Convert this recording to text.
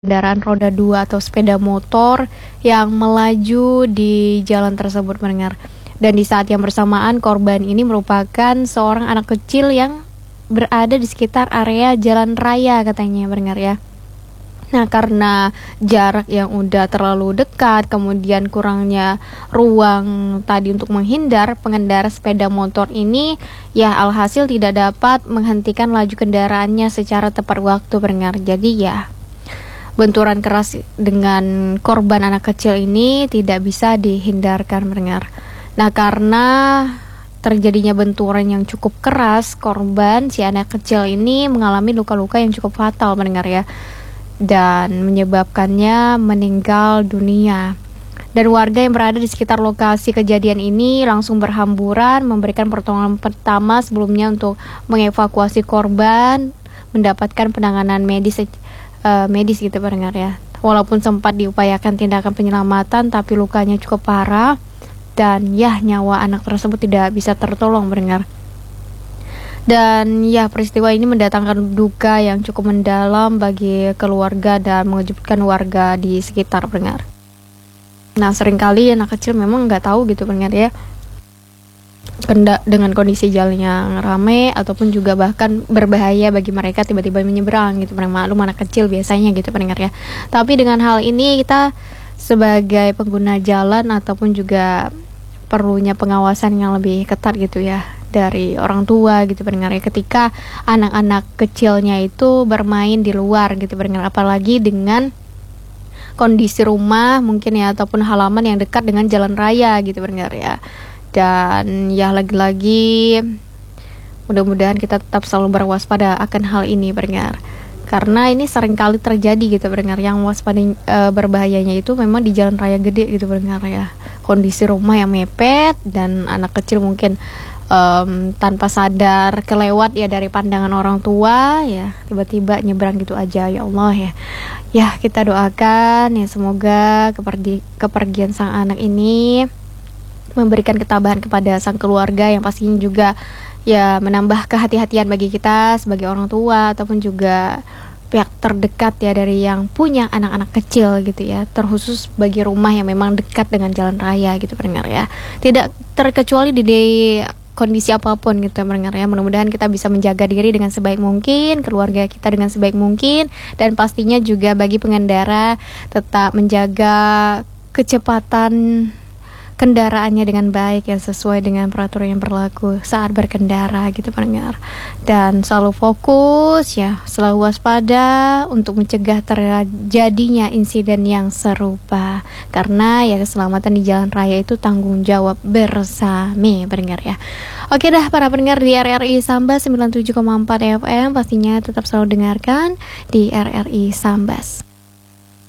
kendaraan roda 2 atau sepeda motor yang melaju di jalan tersebut mendengar. Dan di saat yang bersamaan korban ini merupakan seorang anak kecil yang berada di sekitar area jalan raya katanya mendengar ya. Nah, karena jarak yang udah terlalu dekat, kemudian kurangnya ruang tadi untuk menghindar, pengendara sepeda motor ini ya alhasil tidak dapat menghentikan laju kendaraannya secara tepat waktu pendengar. Jadi ya benturan keras dengan korban anak kecil ini tidak bisa dihindarkan pendengar. Nah, karena terjadinya benturan yang cukup keras, korban si anak kecil ini mengalami luka-luka yang cukup fatal mendengar ya, dan menyebabkannya meninggal dunia. Dan warga yang berada di sekitar lokasi kejadian ini langsung berhamburan memberikan pertolongan pertama sebelumnya untuk mengevakuasi korban mendapatkan penanganan medis gitu pendengar ya. Walaupun sempat diupayakan tindakan penyelamatan, tapi lukanya cukup parah dan ya nyawa anak tersebut tidak bisa tertolong pendengar. Dan ya peristiwa ini mendatangkan duka yang cukup mendalam bagi keluarga dan mengejutkan warga di sekitar pendengar. Nah, seringkali anak kecil memang nggak tahu gitu pendengar ya, dengan kondisi jalan yang ramai ataupun juga bahkan berbahaya bagi mereka tiba-tiba menyeberang gitu. Maklum anak kecil biasanya gitu pendengar ya. Tapi dengan hal ini kita sebagai pengguna jalan ataupun juga perlunya pengawasan yang lebih ketat gitu ya dari orang tua gitu pendengar ya, ketika anak-anak kecilnya itu bermain di luar gitu pendengar, apalagi dengan kondisi rumah mungkin ya ataupun halaman yang dekat dengan jalan raya gitu pendengar ya. Dan ya lagi-lagi mudah-mudahan kita tetap selalu berwaspada akan hal ini pendengar, karena ini sering kali terjadi gitu pendengar. Yang waspada berbahayanya itu memang di jalan raya gede gitu pendengar ya, kondisi rumah yang mepet dan anak kecil mungkin tanpa sadar kelewat ya dari pandangan orang tua ya, tiba-tiba nyebrang gitu aja. Ya Allah ya. Ya kita doakan ya semoga kepergian sang anak ini memberikan ketabahan kepada sang keluarga yang pastinya juga ya menambah kehati-hatian bagi kita sebagai orang tua ataupun juga pihak terdekat ya dari yang punya anak-anak kecil gitu ya, terkhusus bagi rumah yang memang dekat dengan jalan raya gitu pendengar ya. Tidak terkecuali di kondisi apapun gitu pendengar ya. Mudah-mudahan kita bisa menjaga diri dengan sebaik mungkin, keluarga kita dengan sebaik mungkin, dan pastinya juga bagi pengendara tetap menjaga kecepatan kendaraannya dengan baik ya, sesuai dengan peraturan yang berlaku saat berkendara gitu pendengar. Dan selalu fokus ya, selalu waspada untuk mencegah terjadinya insiden yang serupa, karena ya keselamatan di jalan raya itu tanggung jawab bersama pendengar ya. Oke dah para pendengar di RRI Sambas 97,4 FM, pastinya tetap selalu dengarkan di RRI Sambas.